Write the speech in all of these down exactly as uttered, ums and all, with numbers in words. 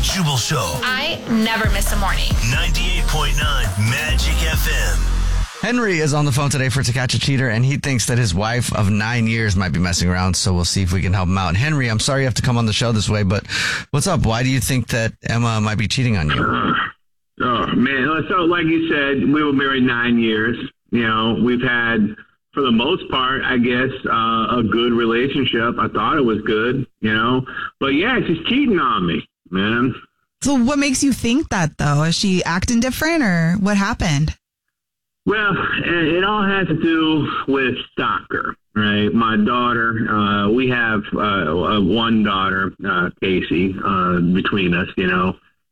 Jubal Show. I never miss a morning. ninety-eight point nine Magic F M. Henry is on the phone today for To Catch a Cheater, and he thinks that his wife of nine years might be messing around, so we'll see if we can help him out. Henry, I'm sorry you have to come on the show this way, but what's up? Why do you think that Emma might be cheating on you? Uh, oh, man. So, like you said, we were married nine years. You know, we've had, for the most part, I guess, uh, a good relationship. I thought it was good, you know. But, yeah, she's cheating on me, man. So what makes you think that, though? Is she acting different, or what happened? Well, it all has to do with soccer, right? My daughter, uh, we have uh, one daughter, uh, Casey, uh, between us, you know,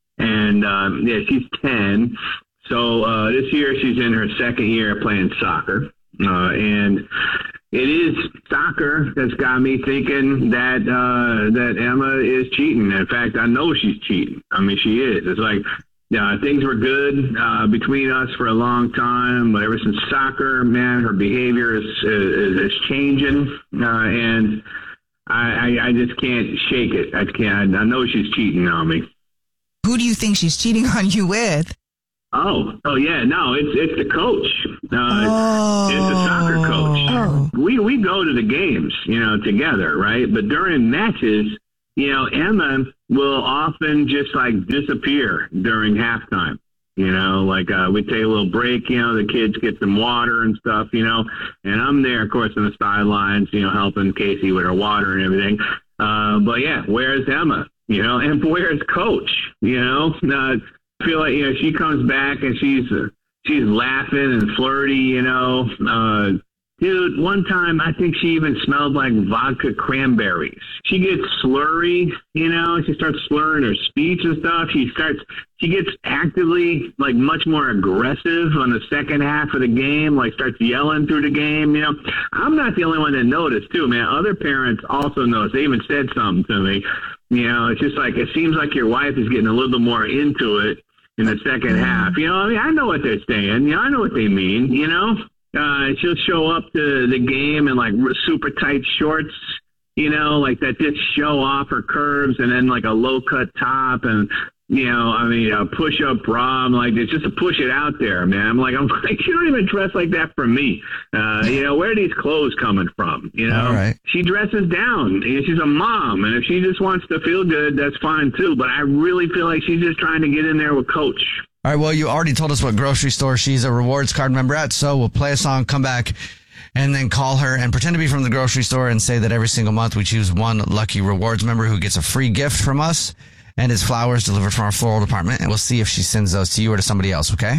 and um, yeah, she's ten. So uh, this year she's in her second year playing soccer, uh, and it is soccer that's got me thinking that uh, that Emma is cheating. In fact, I know she's cheating. I mean, she is. It's like, Uh, things were good uh, between us for a long time, but ever since soccer, man, her behavior is is, is changing, uh, and I, I, I just can't shake it. I can't. I know she's cheating on me. Who do you think she's cheating on you with? Oh, oh yeah, no, it's it's the coach. Uh, oh. It's the soccer coach. Oh. We we go to the games, you know, together, right? But during matches, you know, Emma will often just like disappear during halftime. You know, like uh, we take a little break, you know, the kids get some water and stuff, you know, and I'm there, of course, on the sidelines, you know, helping Casey with her water and everything. Uh, but yeah, where's Emma? You know, and where's Coach? You know, uh, I feel like, you know, she comes back and she's uh, she's laughing and flirty, you know. Uh, Dude, one time I think she even smelled like vodka cranberries. She gets slurry, you know, she starts slurring her speech and stuff. She starts, she gets actively, like, much more aggressive on the second half of the game, like starts yelling through the game, you know. I'm not the only one that noticed, too, man. Other parents also noticed. They even said something to me. You know, it's just like, it seems like your wife is getting a little bit more into it in the second half. You know, I mean, I know what they're saying. You know, I know what they mean, you know. Uh, she'll show up to the game in like super tight shorts, you know, like that just show off her curves, and then like a low cut top, and, you know, I mean, a push up bra. I'm like, it's just to push it out there, man. I'm like, I'm like, you don't even dress like that for me. Uh, you know, where are these clothes coming from? You know, All right. She dresses down. She's a mom, and if she just wants to feel good, that's fine too. But I really feel like she's just trying to get in there with Coach. All right, well, you already told us what grocery store she's a rewards card member at, so we'll play a song, come back, and then call her and pretend to be from the grocery store and say that every single month we choose one lucky rewards member who gets a free gift from us and his flowers delivered from our floral department, and we'll see if she sends those to you or to somebody else, okay?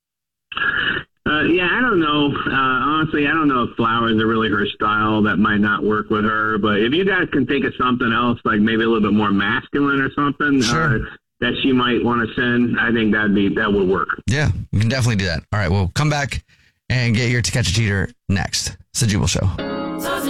Uh, yeah, I don't know. Uh, honestly, I don't know if flowers are really her style. That might not work with her. But if you guys can think of something else, like maybe a little bit more masculine or something, sure. uh, that she might want to send, I think that'd be that would work. Yeah, we can definitely do that. All right, we'll come back and get your To Catch a Cheater next. It's the Jubal Show.